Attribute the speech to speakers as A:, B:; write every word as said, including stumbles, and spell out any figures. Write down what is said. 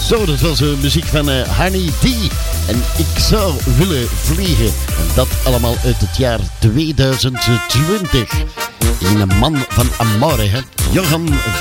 A: Zo, dat was de muziek van uh, Honey D. En ik zou willen vliegen. En dat allemaal uit het jaar tweeduizend twintig. Een man van Amore, hè? Johan